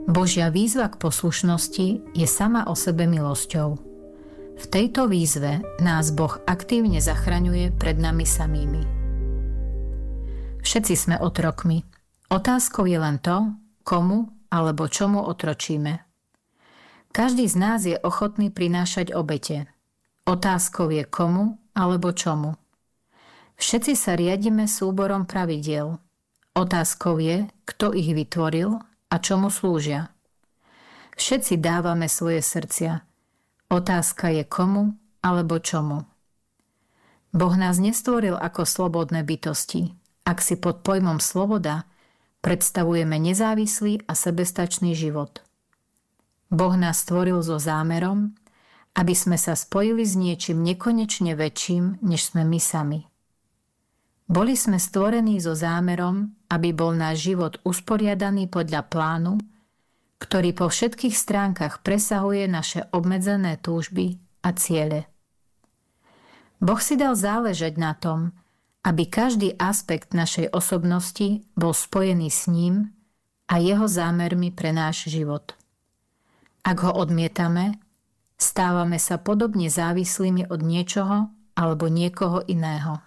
Božia výzva k poslušnosti je sama o sebe milosťou. V tejto výzve nás Boh aktívne zachraňuje pred nami samými. Všetci sme otrokmi. Otázkou je len to, komu alebo čomu otročíme. Každý z nás je ochotný prinášať obete. Otázkou je komu alebo čomu. Všetci sa riadime súborom pravidiel. Otázkou je, kto ich vytvoril a čomu slúžia. Všetci dávame svoje srdcia. Otázka je komu alebo čomu. Boh nás nestvoril ako slobodné bytosti. Ak si pod pojmom sloboda predstavujeme nezávislý a sebestačný život. Boh nás stvoril so zámerom, aby sme sa spojili s niečím nekonečne väčším, než sme my sami. Boli sme stvorení so zámerom, aby bol náš život usporiadaný podľa plánu, ktorý po všetkých stránkach presahuje naše obmedzené túžby a ciele. Boh si dal záležať na tom, aby každý aspekt našej osobnosti bol spojený s ním a jeho zámermi pre náš život. Ak ho odmietame, stávame sa podobne závislými od niečoho alebo niekoho iného.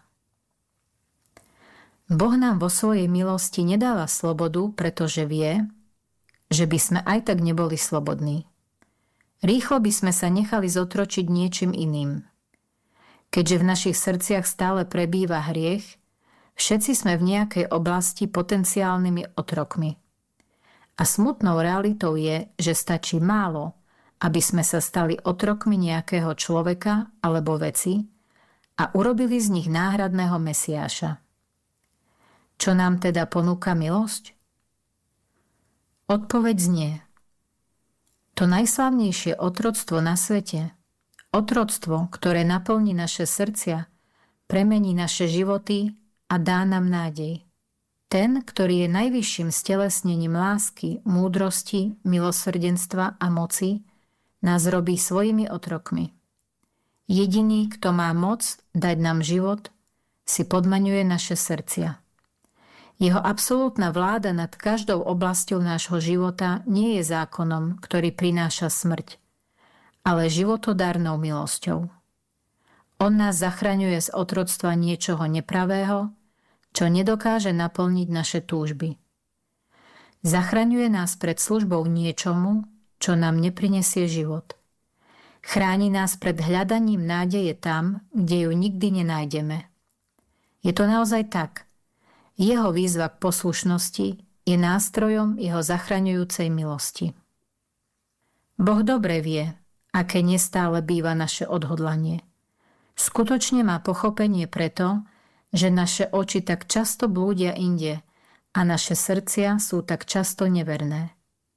Boh nám vo svojej milosti nedáva slobodu, pretože vie, že by sme aj tak neboli slobodní. Rýchlo by sme sa nechali zotročiť niečím iným. Keďže v našich srdciach stále prebýva hriech, všetci sme v nejakej oblasti potenciálnymi otrokmi. A smutnou realitou je, že stačí málo, aby sme sa stali otrokmi nejakého človeka alebo veci a urobili z nich náhradného Mesiáša. Čo nám teda ponúka milosť? Odpoveď znie: to najslávnejšie otroctvo na svete, otroctvo, ktoré naplní naše srdcia, premení naše životy a dá nám nádej. Ten, ktorý je najvyšším stelesnením lásky, múdrosti, milosrdenstva a moci, nás robí svojimi otrokmi. Jediný, kto má moc dať nám život, si podmaňuje naše srdcia. Jeho absolútna vláda nad každou oblasťou nášho života nie je zákonom, ktorý prináša smrť, ale životodárnou milosťou. On nás zachraňuje z otroctva niečoho nepravého, čo nedokáže naplniť naše túžby. Zachraňuje nás pred službou niečomu, čo nám neprinesie život. Chráni nás pred hľadaním nádeje tam, kde ju nikdy nenájdeme. Je to naozaj tak. Jeho výzva k poslušnosti je nástrojom jeho zachraňujúcej milosti. Boh dobre vie, aké nestále býva naše odhodlanie. Skutočne má pochopenie preto, že naše oči tak často blúdia inde a naše srdcia sú tak často neverné.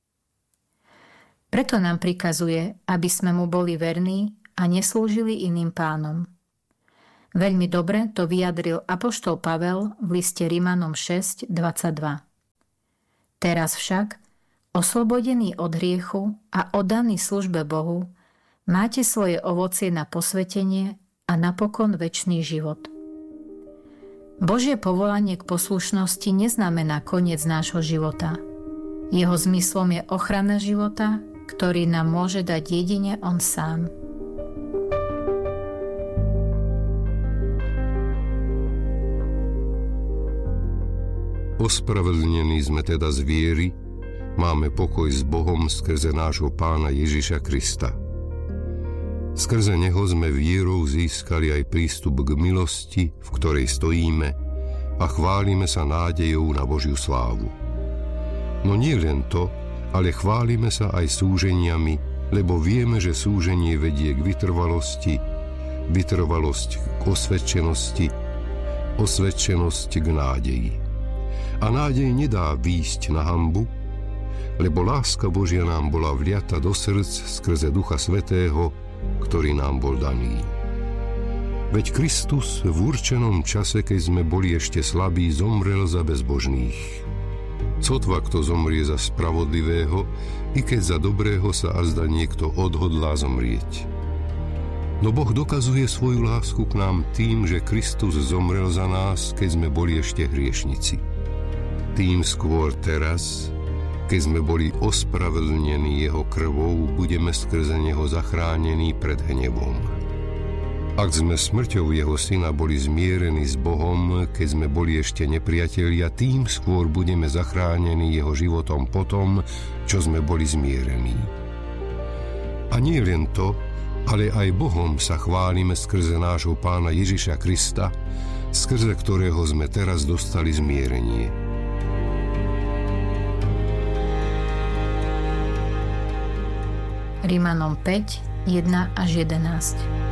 Preto nám prikazuje, aby sme mu boli verní a neslúžili iným pánom. Veľmi dobre to vyjadril apoštol Pavel v liste Rimanom 6:22. Teraz však, oslobodený od hriechu a oddaný službe Bohu, máte svoje ovocie na posvetenie a napokon večný život. Božie povolanie k poslušnosti neznamená koniec nášho života. Jeho zmyslom je ochrana života, ktorý nám môže dať jedine on sám. Ospravedlnení sme teda z viery, máme pokoj s Bohom skrze nášho Pána Ježiša Krista. Skrze neho sme vierou získali aj prístup k milosti, v ktorej stojíme, a chválime sa nádejou na Božiu slávu. No nie len to, ale chválime sa aj súženiami, lebo vieme, že súženie vedie k vytrvalosti, vytrvalosť k osvedčenosti, osvedčenosť k nádeji. A nádej nedá výjsť na hanbu, lebo láska Božia nám bola vliata do srdc skrze Ducha Svätého, ktorý nám bol daný. Veď Kristus v určenom čase, keď sme boli ešte slabí, zomrel za bezbožných. Sotva kto zomrie za spravodlivého, i keď za dobrého sa azda niekto odhodlá zomrieť. No Boh dokazuje svoju lásku k nám tým, že Kristus zomrel za nás, keď sme boli ešte hriešnici. Tým skôr teraz, Keď sme boli ospravedlnení jeho krvou, budeme skrze neho zachránení pred hnevom. Ak sme smrťou jeho syna boli zmierení s Bohom, keď sme boli ešte nepriatelia, tým skôr budeme zachránení jeho životom potom, čo sme boli zmierení. A nie len to, ale aj Bohom sa chválime skrze nášho Pána Ježiša Krista, skrze ktorého sme teraz dostali zmierenie. Rimanom 5, 1 až 11.